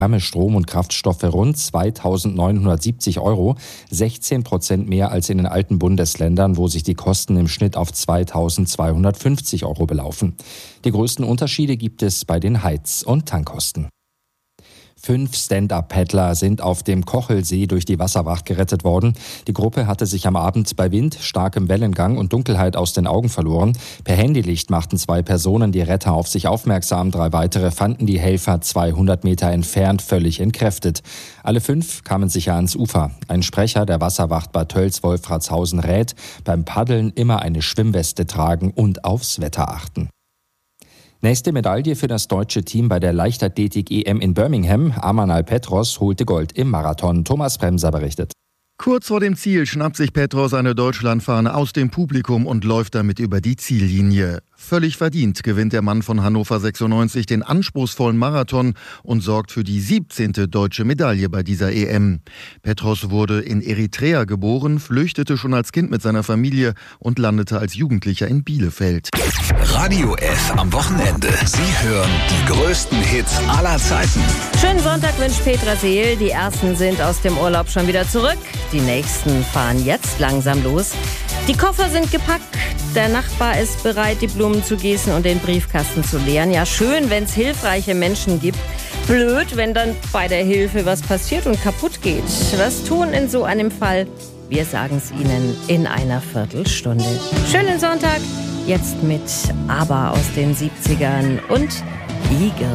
Strom und Kraftstoffe rund 2.970 €, 16% mehr als in den alten Bundesländern, wo sich die Kosten im Schnitt auf 2.250 € belaufen. Die größten Unterschiede gibt es bei den Heiz- und Tankkosten. 5 Stand-up-Paddler sind auf dem Kochelsee durch die Wasserwacht gerettet worden. Die Gruppe hatte sich am Abend bei Wind, starkem Wellengang und Dunkelheit aus den Augen verloren. Per Handylicht machten 2 Personen die Retter auf sich aufmerksam. 3 weitere fanden die Helfer 200 Meter entfernt völlig entkräftet. Alle 5 kamen sicher ans Ufer. Ein Sprecher der Wasserwacht Bad Tölz-Wolfratshausen rät, beim Paddeln immer eine Schwimmweste tragen und aufs Wetter achten. Nächste Medaille für das deutsche Team bei der Leichtathletik-EM in Birmingham. Amanal Petros holte Gold im Marathon. Thomas Bremser berichtet. Kurz vor dem Ziel schnappt sich Petros eine Deutschlandfahne aus dem Publikum und läuft damit über die Ziellinie. Völlig verdient gewinnt der Mann von Hannover 96 den anspruchsvollen Marathon und sorgt für die 17. deutsche Medaille bei dieser EM. Petros wurde in Eritrea geboren, flüchtete schon als Kind mit seiner Familie und landete als Jugendlicher in Bielefeld. Radio F am Wochenende. Sie hören die größten Hits aller Zeiten. Schönen Sonntag wünscht Petra Seel. Die ersten sind aus dem Urlaub schon wieder zurück. Die nächsten fahren jetzt langsam los. Die Koffer sind gepackt. Der Nachbar ist bereit, die Blumen zu gießen und den Briefkasten zu leeren. Ja, schön, wenn es hilfreiche Menschen gibt. Blöd, wenn dann bei der Hilfe was passiert und kaputt geht. Was tun in so einem Fall? Wir sagen es Ihnen in einer Viertelstunde. Schönen Sonntag. Jetzt mit ABBA aus den 70ern und Igel.